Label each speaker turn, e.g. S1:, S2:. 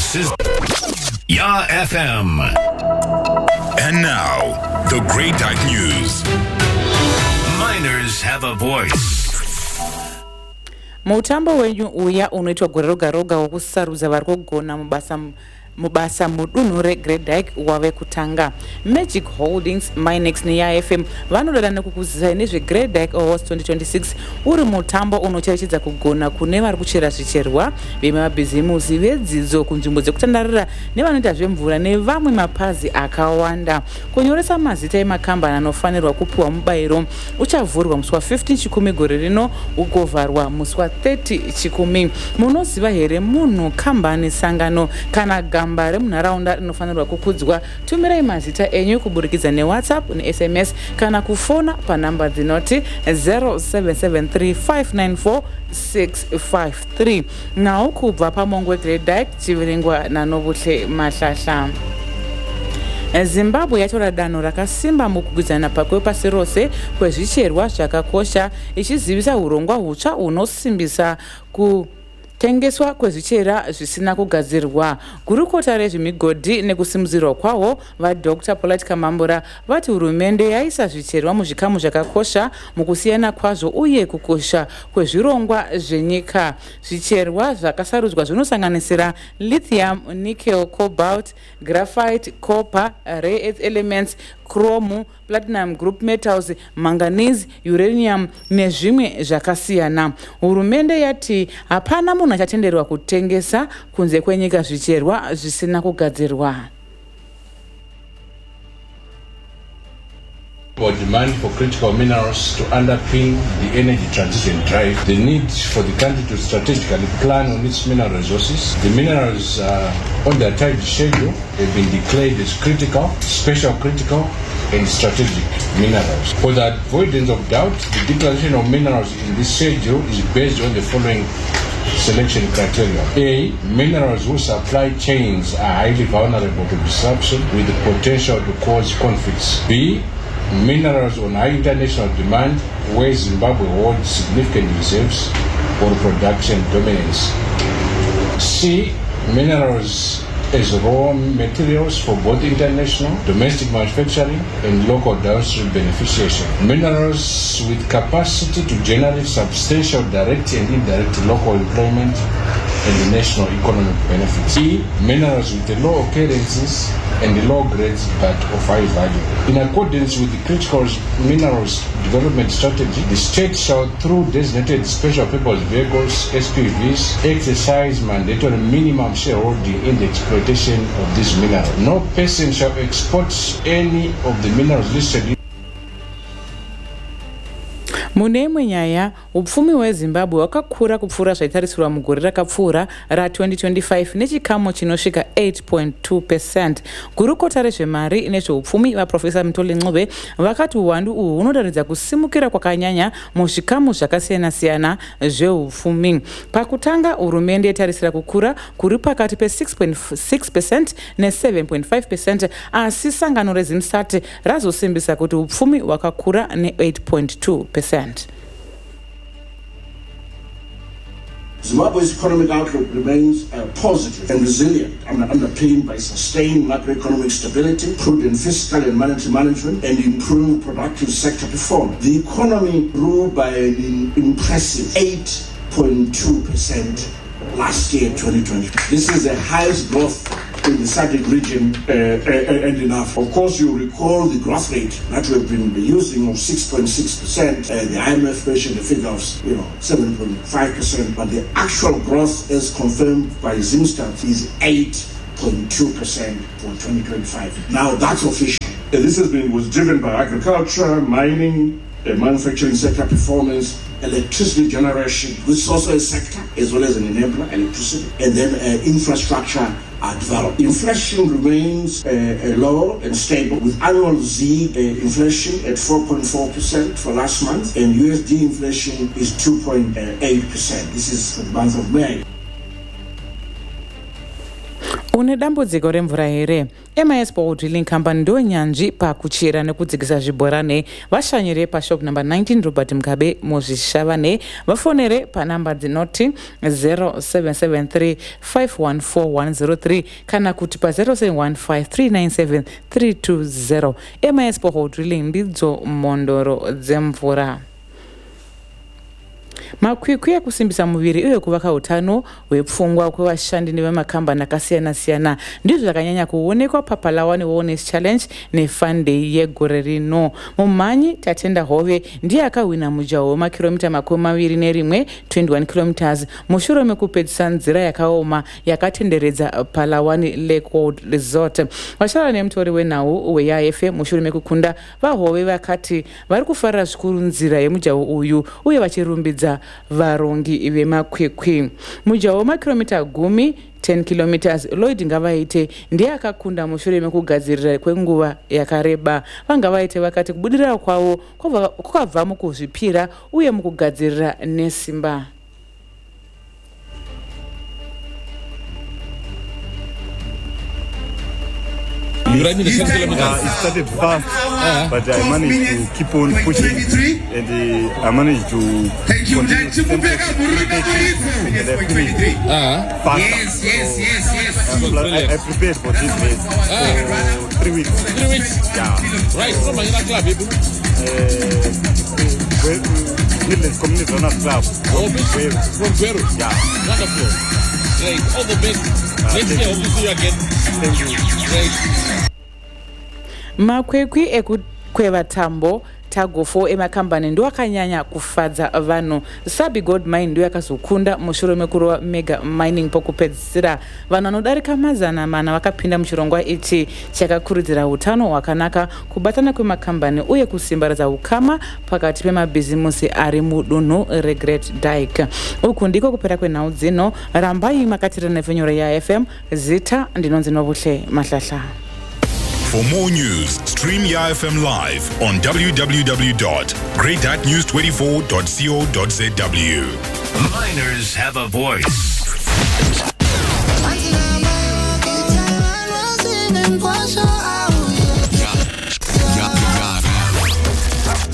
S1: This is Ya FM.
S2: And now, the Great Dyke News.
S1: Miners have a voice.
S3: Mutambo wenyu uya unoitwa gore roga roga wokusarudza vari kugona mubasa mudunhu reGreat Dyke wave kutanga. Magic Holdings, Minex neya FM vanodada nekukuzisai nezveGreat Dyke Awards 2026 uri mutambo unocherechedza kugona kune vari kuchera zvicherwa vemabhizimusi vedzidzo kunzvimbo dzekutandarira nevanoita zvemvura nevamwe mapazi akawanda. Kunyoresa mazita emakambani anofanirwa kupiwa mubayiro uchavhurwa musi wa15 chikumi gore rino ugovharwa musi wa30 chikumi. Munoziva here munhu, kambani, sangano kana gamba remunharaunda rinofanirwa kukudzwa? Tumirai mazita enyu kuburikidza neWhatsApp neSMS kana kufona panhamba dzinoti 0773594653. Nawo kubva pamongo weGreat Dyke chiverengwa naNobuhle Mahlahla. Zimbabwe yatora danho rakasimba mukugwidzana pakwe pasi rose kwezvicherwa zvakakosha ichizivisa urongwa hutsva hunosimbisa kutengeswa kwezvichera zvisina kugadzirwa. Gurukota rezvemigodhi nekusimudzirwa kwawo vaDr Polite Kamambura vati hurumende yaisa zvicherwa muzvikamu zvakakosha mukusiyana kwazvo uye kukosha kwezvirongwa zvenyika. Zvicherwa zvakasarudzwa zvinosanganisira lithium, nickel, cobalt, graphite, copper, rare earth elements, chrome, platinum group metals, manganese, uranium nezvimwe zvakasiyana. Hurumende yati hapana munhu achatenderwa kutengesa kunze kwenyika zvicherwa zvisina kugadzirwa.
S4: For demand for critical minerals to underpin the energy transition drive, the need for the country to strategically plan on its mineral resources. The minerals on their time schedule have been declared as critical, special critical, and strategic minerals. For the avoidance of doubt, the declaration of minerals in this schedule is based on the following selection criteria. A. Minerals whose supply chains are highly vulnerable to disruption with the potential to cause conflicts. B. Minerals on high international demand where Zimbabwe holds significant reserves or production dominance. C. Minerals as raw materials for both international, domestic manufacturing and local downstream beneficiation. Minerals with capacity to generate substantial direct and indirect local employment and the national economic benefits. E. Minerals with low occurrences and low grades but of high value. In accordance with the critical minerals development strategy, the state shall, through designated special purpose vehicles, SPVs, exercise mandatory minimum shareholding in the exploitation of this mineral. No person shall export any of the minerals listed.
S3: Mune imwe nyaya, upfumi hweZimbabwe hwakakura kupfuura zvaitarisirwa mugore rakapfuura ra2025 nechikamu chinosvika 8.2%. Gurukota rezvemari nezveupfumi vaProfesa Mutoli Ncube vakati uwandu uhu hunodaridza kusimukira kwakanyanya muzvikamu zvakasiyana-siyana zveupfumi. Pakutanga, hurumende yatarisira kukura kuri pakati pe6.6% ne7.5%, asi sangano reZimstat razosimbisa kuti upfumi hwakakura ne8.2%.
S5: Zimbabwe's economic outlook remains positive and resilient and underpinned by sustained macroeconomic stability, prudent fiscal and monetary management, and improved productive sector performance. The economy grew by an impressive 8.2% last year, 2020. This is the highest growth in the SADC region and enough. Of course, you recall the growth rate that we've been using of 6.6%. The IMF mentioned the figure of 7.5%, but the actual growth, as confirmed by Zimstat, is 8.2% for 2025. Now that's official. This was driven by agriculture, mining, manufacturing sector performance, electricity generation, which is also a sector as well as an enabler, electricity, and then infrastructure development. Inflation remains low and stable, with annual Z inflation at 4.4% for last month, and USD inflation is 2.8%. This is for the month of May.
S3: une dambudziko remvura here? MIS Borehole Drilling Company ndo nyanzvi pakuchera nekudzikisa zvibhorani. Vashanyire pashop number 19 Robert Mugabe muzvishavane. Vafonere panamba dzinoti 0773 514103 kana kuti pa 0715 397 320. MIS Borehole Drilling ndidzo mhondoro dzemvura. Makwikwi ekusimbisa muviri uye kuvaka utano hwepfungwa kwevashandi nevemakambani akasiyana-siyana ndizvo zvakanyanya kuonekwa paPalawani Wellness Challenge neFun Day yegore rino. Mumhanyi Tatenda Hove ndiye akahwina mujaho wemakiromita 21 21 km mushure mekupedzisa nzira yakaoma yakatenderedza Palawani Lake World Resort. Vashara nemutori wenhau weYaFM mushure mekukunda vaHove vakati vari kufarira zvikuru nzira yemujaho uyu uye vachirumbidza varongi vemakwikwi. Mujaho wemakiromita 10 km Lloyd Ngavaite ndiye akakunda mushure mekugadzirira kwenguva yakareba. Vangavaite vakati kubudirira kwavo kwakabva mukuzvipira uye mukugadzirira nesimba.
S6: You ran in the 10 kilometers?
S7: It started fast, but I managed to keep on pushing, and I managed to continue to and I finished faster.
S6: Yes.
S7: I prepared for this race for 3 weeks.
S6: 3 weeks?
S7: Yeah.
S6: Right, from Manila Club, people?
S7: Midlands Community Runners Club.
S6: From Gweru?
S7: Yeah.
S6: Wonderful. Great, all the best. Next year, hope to see you again.
S7: Thank you.
S6: Great.
S3: Makwekwi ekukweva tambo tagofo emakambani ndo akanyanya kufadza vanhu. Sabi Gold Mine ndo yakazokunda mushure mekurova Mega Mining pokupedzisira. Vanhu vanodarika mazana mana vakapinda muchirongwa ichi chakakurudzira utano hwakanaka, kubatana kwemakambani uye kusimbaradza ukama pakati pemabhizimusi ari mudunhu reGreat Dyke. Uku ndiko kupera kwenhau dzino. Rambai makatira nevhenyuro yaFM. Zita ndinonzi Nobuhle Mahlahla.
S2: For more news, stream YFM live on www.great.news24.co.zw.
S1: Miners have a voice.